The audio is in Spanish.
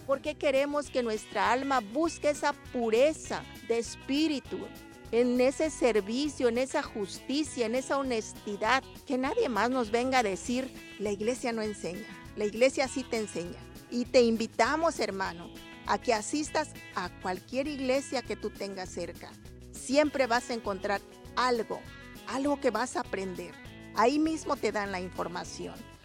porque queremos que nuestra alma busque esa pureza de espíritu, en ese servicio, en esa justicia, en esa honestidad, que nadie más nos venga a decir, la iglesia no enseña, la iglesia sí te enseña. Y te invitamos, hermano, a que asistas a cualquier iglesia que tú tengas cerca. Siempre vas a encontrar algo que vas a aprender. Ahí mismo te dan la información.